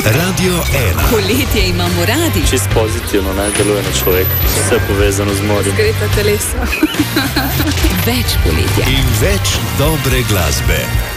Radio 1. Poletje imamo radi. Čist pozitivno, ne, deluje na človek. Vse povezano z morjem. Zgreta telesa. Več poletja. In več dobre glasbe.